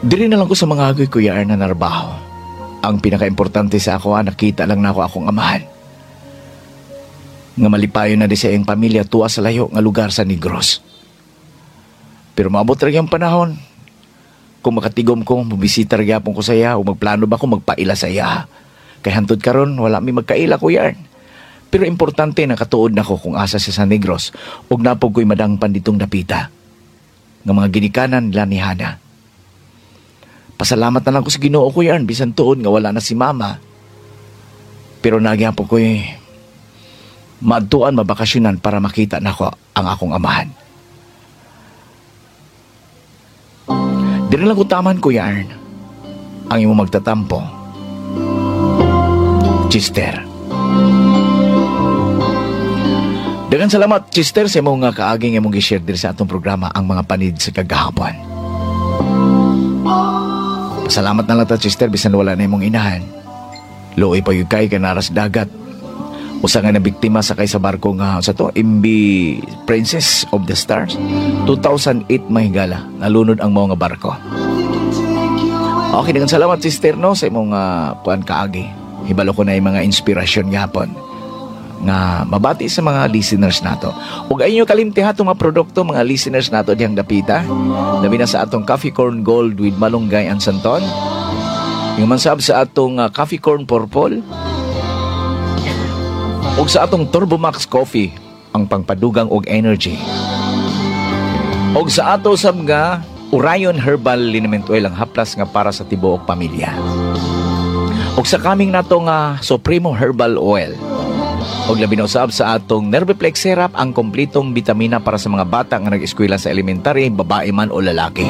Diri na lang ko sa mga agoy Kuya Ern na narbaho. Ang pinaka-importante sa ako, nakita lang na ako akong amahan. Nga malipayo na di sa iyong pamilya tuwa sa layo nga lugar sa Negros. Pero maabot rin yung panahon. Kung makatigom ko, mabisita rin yapon ko sa iya o magplano ba ko magpaila sa iya. Kay hantod karon wala mi magkaila Kuya Ern. Pero importante na katuod na ko kung asa siya sa Negros ug napog ko'y madangpan ditong dapita. Nga mga ginikanan nila ni Hana. Pasalamat na lang ko sa Ginoo Kuya Ern, bisan tuod nga wala na si Mama. Pero nagyapo ko'y maadtuan, mabakasyonan para makita na ko ang akong amahan. Di rin lang ko taman Kuya Ern ang imo magtatampo. Chister. Daghang salamat, Chister, sa imong kaaging imong gi-share diri sa atong programa ang mga panid sa kagahapon. Pasalamat na lang ta, Chister, bisan wala na imong inahan. Luoy pa yung kay kanaras dagat. Usa nga na biktima sa kay sa barko nga sa to, MB Princess of the Stars. 2008 mahigala, nalunod ang mga barko. Okay, daghang salamat, Chister, no, sa imong kuan kaagi. Hibalo ko na yung mga inspirasyon gapon nga mabati sa mga listeners nato. Ug ayun kalimti hatong mga produkto mga listeners nato diyang dapita. Labi na sa atong Coffee Corn Gold with Malunggay and Santon. Yung mansab sa atong Coffee Corn Purple. Ug sa atong Turbo Max Coffee, ang pangpadugang og energy. Ug sa ato sab nga Orion Herbal Liniment Oil, ang haplas nga para sa tibuok pamilya. Ug sa kaming nato nga Supremo Herbal Oil. Og labi na usab sa atong Nerviplex Syrup, ang kompletong bitamina para sa mga bata nga nag-eskwela sa elementary, babae man o lalaki.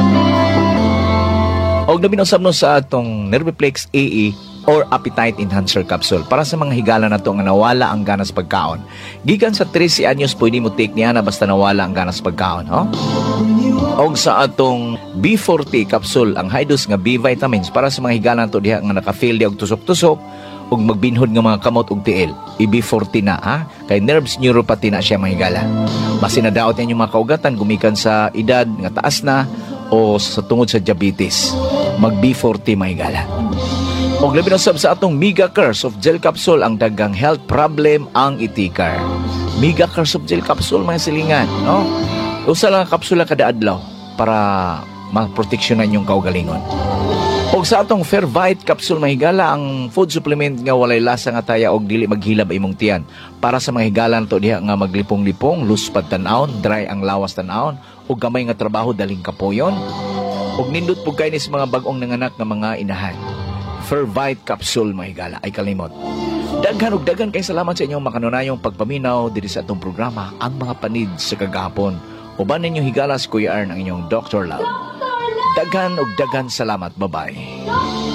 Og labi na usab no sa atong Nerviplex AE or Appetite Enhancer Capsule para sa mga higala na to nga nawala ang ganas pagkaon. Gikan sa 13 anyos pwede mo take niya na basta nawala ang ganas pagkaon, ho? Og sa atong B40 capsule, ang high-dose nga B vitamins para sa mga higala na to diha nga naka-fail di og tusok-tusok ug magbinhod nga mga kamot ug tiil. IB40 na, ha? Kay nerves neuropathy na siya mahigala. Basin na daot yan yung mga kaugatan gumikan sa edad nga taas na o sa tungod sa diabetes. Mag B40 mahigala. Og labi na sab sa atong Mega Curse of Gel Capsule, ang daghang health problem ang itikar. Mega Curse of Gel Capsule, mga silingan, no? Usa lang kapsula kada adlaw para maproteksyonan yung kaugalingon. Og sa atong Fairvite Capsule mahigala, ang food supplement nga walay lasa nga taya og dili maghilab imong tiyan. Para sa mga higala to diha nga maglipong-lipong, luspad tan-awon, dry ang lawas tan-awon, og gamay nga trabaho daling kapoyon. Og nindot pug kay nis mga bag-ong nanganak nga mga inahan. Fairvite Capsule mahigala, ay kalimot. Daghan og daghan kay salamat sa inyong makanunayong pagpaminaw diri sa atong programa, ang mga panid sa kagahapon. Uban ninyo higala si Kuya Ern, ang inyong Dr. Love. Daghan og daghan salamat. Bye-bye.